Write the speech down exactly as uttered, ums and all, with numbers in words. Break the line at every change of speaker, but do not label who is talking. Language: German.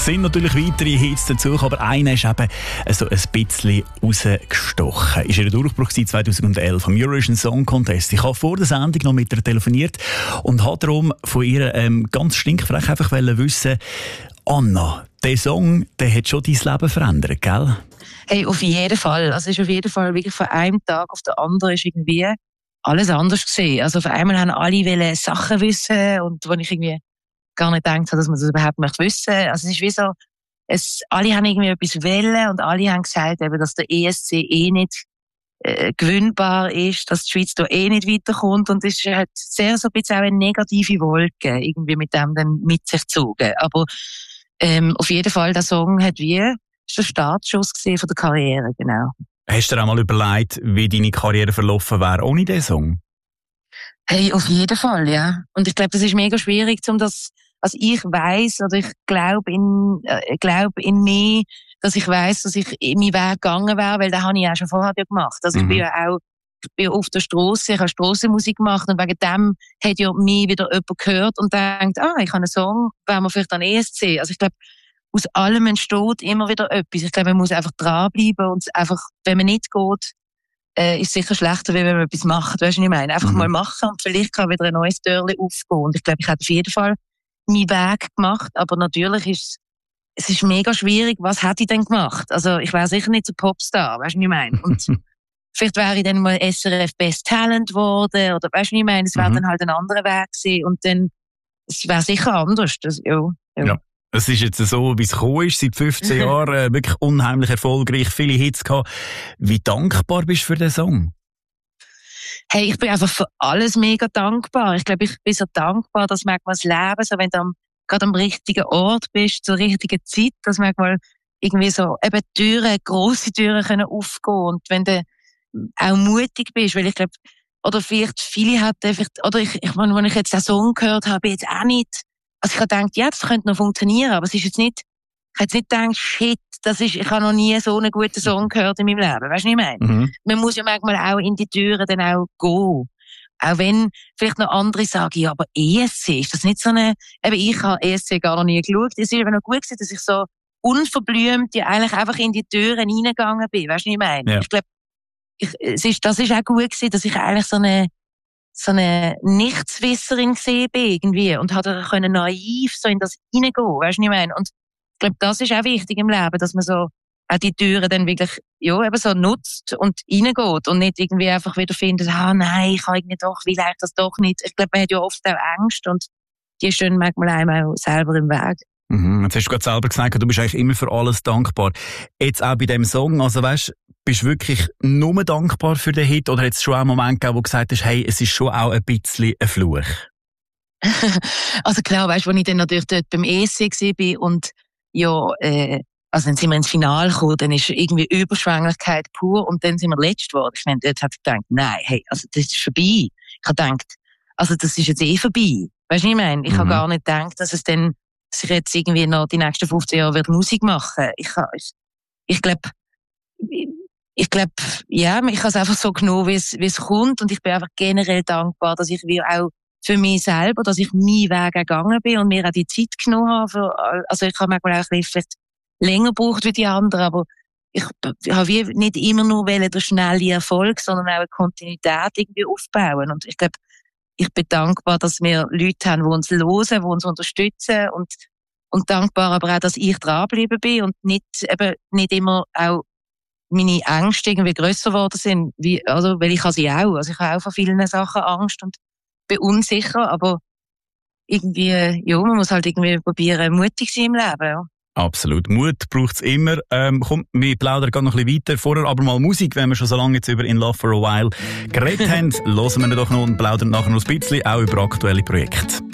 Es sind natürlich weitere Hits dazu, aber einer ist eben so ein bisschen rausgestochen. Ist ihr Durchbruch zwanzig elf am Eurovision Song Contest. Ich habe vor der Sendung noch mit ihr telefoniert und habe darum von ihr ähm, ganz stinkfrech einfach wissen, Anna, der Song, der hat schon dein Leben verändert, gell?
Hey, auf jeden Fall. Also es ist auf jeden Fall wirklich von einem Tag auf den anderen ist irgendwie alles anders gesehen. Also auf einmal haben alle wollen Sachen wissen und wo ich irgendwie gar nicht gedacht habe, dass man das überhaupt möchte wissen. Also es ist wie so, es, alle haben irgendwie etwas wollen und alle haben gesagt, eben, dass der E S C eh nicht äh, gewinnbar ist, dass die Schweiz da eh nicht weiterkommt und es hat sehr so ein bisschen auch eine negative Wolke irgendwie mit dem dann mit sich gezogen. Aber ähm, auf jeden Fall, der Song hat wie ist der Startschuss gesehen von der Karriere, genau.
Hast du dir einmal überlegt, wie deine Karriere verlaufen wäre ohne diesen Song?
Hey, auf jeden Fall, ja. Und ich glaube, das ist mega schwierig, um das, also ich weiss, oder ich glaube in, äh, glaub in mich, dass ich weiss, dass ich meinen Weg gegangen wäre, weil den habe ich auch schon vorher gemacht. Also mhm. ich bin ja auch, ich bin auf der Strasse, ich habe Strassenmusik gemacht und wegen dem hat ja mich wieder jemand gehört und denkt, ah, ich habe einen Song, wären wir vielleicht an E S C. Also ich glaube, aus allem entsteht immer wieder etwas. Ich glaube, man muss einfach dranbleiben und einfach, wenn man nicht geht, äh, ist es sicher schlechter, wenn man etwas macht. Weißt du, was ich meine? Einfach mhm. mal machen und vielleicht kann wieder ein neues Türchen aufgehen. Und ich glaube, ich habe auf jeden Fall meinen Weg gemacht, aber natürlich ist es ist mega schwierig, was hätte ich denn gemacht? Also ich wäre sicher nicht so Popstar, weißt du, was ich meine? Und vielleicht wäre ich dann mal S R F Best Talent geworden oder weißt du, was ich meine? Es wäre mhm. dann halt ein anderer Weg gewesen und dann, es wäre sicher anders. Das, ja, ja.
ja. Es ist jetzt so, wie es gekommen ist, seit fünfzehn Jahren, äh, wirklich unheimlich erfolgreich, viele Hits gehabt. Wie dankbar bist du für den Song?
Hey, ich bin einfach für alles mega dankbar. Ich glaube, ich bin so dankbar, dass manchmal das Leben, so wenn du am, gerade am richtigen Ort bist, zur richtigen Zeit, dass manchmal irgendwie so eben Türen, grosse Türen können aufgehen und wenn du auch mutig bist, weil ich glaube, oder vielleicht viele hatten vielleicht, oder ich, ich meine, wenn ich jetzt den Song gehört habe, jetzt auch nicht. Also ich habe gedacht, ja, das könnte noch funktionieren, aber es ist jetzt nicht, ich habe jetzt nicht gedacht, shit, das ist, ich habe noch nie so einen guten Song gehört in meinem Leben. Weißt du, was ich meine? Mhm. Man muss ja manchmal auch in die Türen dann auch gehen. Auch wenn vielleicht noch andere sagen, ja, aber E S C, ist das nicht so eine, eben ich habe E S C gar noch nie geschaut. Es ist eben noch gut gewesen, dass ich so unverblümt ja eigentlich einfach in die Türen reingegangen bin. Weißt du, was ich meine? Ja. Ich glaube, ich, es ist, das ist auch gut gewesen, dass ich eigentlich so eine, so eine Nichtswisserin gesehen bin irgendwie und hat können naiv so in das hineingehen, weißt du, was ich meine? Und ich glaube, das ist auch wichtig im Leben, dass man so auch die Türen dann wirklich, ja, eben so nutzt und reingeht und nicht irgendwie einfach wieder findet, ah, nein, ich kann irgendwie doch, will eigentlich das doch nicht. Ich glaube, man hat ja oft auch Angst und die stehen manchmal einem auch selber im Weg.
Mhm. Jetzt hast du gerade selber gesagt, du bist eigentlich immer für alles dankbar. Jetzt auch bei dem Song, also weißt, bist du wirklich nur dankbar für den Hit oder hat es schon einen Moment gegeben, wo du gesagt hast, hey, es ist schon auch ein bisschen ein Fluch?
Also klar, weißt du, als ich dann natürlich dort beim E S C war und ja, äh, also dann sind wir ins Finale gekommen, dann ist irgendwie Überschwänglichkeit pur und dann sind wir letzt geworden. Ich meine, dort habe ich gedacht, nein, hey, also das ist vorbei. Ich habe gedacht, also das ist jetzt eh vorbei. Weißt du, was ich meine? Ich mhm. habe gar nicht gedacht, dass es dann, dass ich jetzt irgendwie noch die nächsten fünfzehn Jahre wird Musik machen. Ich, ich, ich glaube, ich glaube, ja, ich habe es einfach so genommen, wie es, wie es kommt und ich bin einfach generell dankbar, dass ich wie auch für mich selber, dass ich meinen Weg gegangen bin und mir auch die Zeit genommen habe. Für, also ich habe manchmal auch ein bisschen vielleicht länger gebraucht wie die anderen, aber ich, ich habe wie nicht immer nur den schnellen Erfolg, sondern auch eine Kontinuität irgendwie aufbauen. Und ich glaube, ich bin dankbar, dass wir Leute haben, die uns hören, die uns unterstützen und, und dankbar aber auch, dass ich dranbleiben bin und nicht, eben, nicht immer auch meine Ängste irgendwie grösser geworden sind, wie, also, weil ich habe sie auch. Also ich habe auch von vielen Sachen Angst und bin unsicher, aber irgendwie, ja, man muss halt irgendwie probieren, mutig sein im Leben, ja.
Absolut. Mut braucht es immer. Ähm, komm, wir plaudern gerade noch ein bisschen weiter. Vorher aber mal Musik, wenn wir schon so lange jetzt über In Love for a While geredet haben. Hören wir doch noch und plaudern nachher noch ein bisschen, auch über aktuelle Projekte.